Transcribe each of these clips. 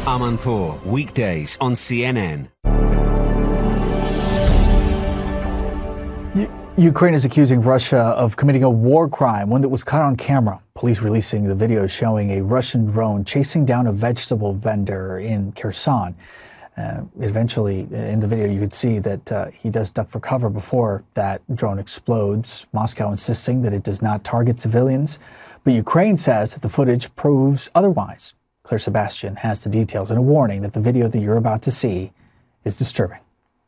Amanpour, weekdays on CNN. Ukraine is accusing Russia of committing a war crime, one that was caught on camera. Police releasing the video showing a Russian drone chasing down a vegetable vendor in Kherson. Eventually, in the video, you could see that he does duck for cover before that drone explodes. Moscow insisting that it does not target civilians, but Ukraine says that the footage proves otherwise. Claire Sebastian has the details and a warning that the video that you're about to see is disturbing.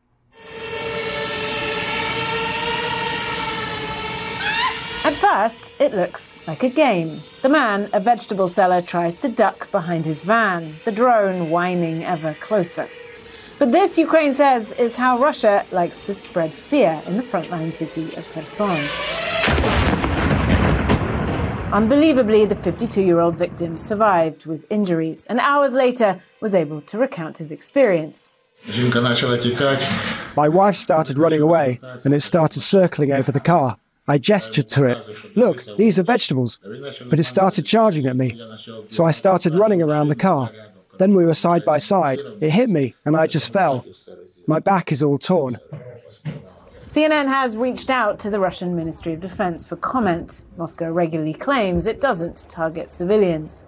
At first, it looks like a game. The man, a vegetable seller, tries to duck behind his van, the drone whining ever closer. But this, Ukraine says, is how Russia likes to spread fear in the frontline city of Kherson. Unbelievably, the 52-year-old victim survived with injuries and hours later was able to recount his experience. My wife started running away and it started circling over the car. I gestured to it. Look, these are vegetables. But it started charging at me. So I started running around the car. Then we were side by side. It hit me and I just fell. My back is all torn. CNN has reached out to the Russian Ministry of Defense for comment. Moscow regularly claims it doesn't target civilians.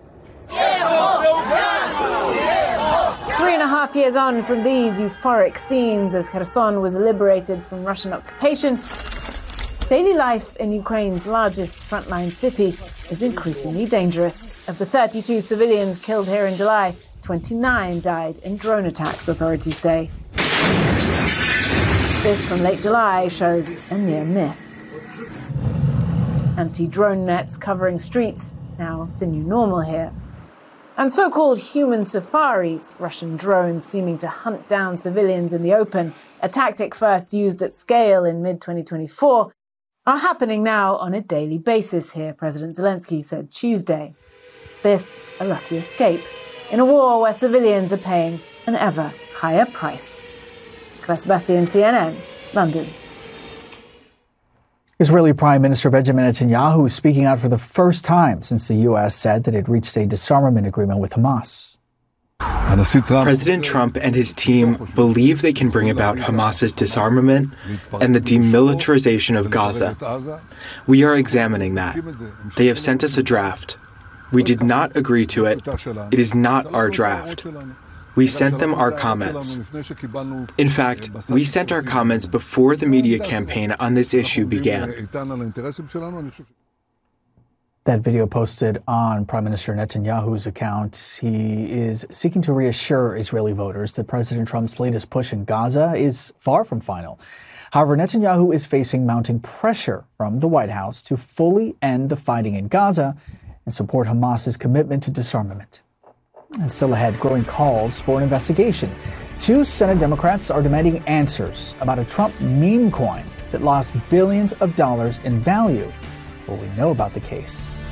3.5 years on from these euphoric scenes as Kherson was liberated from Russian occupation, daily life in Ukraine's largest frontline city is increasingly dangerous. Of the 32 civilians killed here in July, 29 died in drone attacks, authorities say. This from late July shows a near miss. Anti-drone nets covering streets, now the new normal here. And so-called human safaris, Russian drones seeming to hunt down civilians in the open, a tactic first used at scale in mid-2024, are happening now on a daily basis here, President Zelensky said Tuesday. This a lucky escape in a war where civilians are paying an ever higher price. Claire Sebastian, CNN, London. Israeli Prime Minister Benjamin Netanyahu is speaking out for the first time since the U.S. said that it reached a disarmament agreement with Hamas. President Trump and his team believe they can bring about Hamas's disarmament and the demilitarization of Gaza. We are examining that. They have sent us a draft. We did not agree to it. It is not our draft. We sent them our comments. In fact, we sent our comments before the media campaign on this issue began. That video posted on Prime Minister Netanyahu's account. He is seeking to reassure Israeli voters that President Trump's latest push in Gaza is far from final. However, Netanyahu is facing mounting pressure from the White House to fully end the fighting in Gaza and support Hamas's commitment to disarmament. And still ahead, growing calls for an investigation. 2 Senate Democrats are demanding answers about a Trump meme coin that lost billions of dollars in value. What we know about the case.